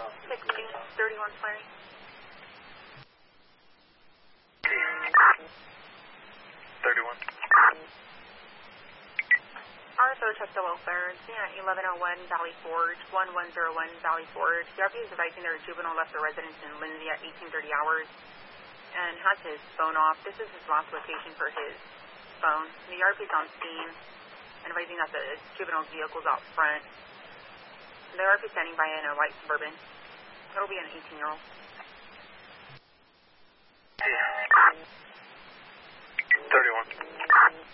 31 Flaring. RFO check the welfare. Seen at 1101 Valley Forge, 1101 Valley Forge. The RP is advising their juvenile left the residence in Lindsay at 1830 hours and has his phone off. This is his last location for his phone. The RP is on scene and advising that the juvenile vehicle's out front. The RP is standing by in a white Suburban. It'll be an 18-year-old. 31.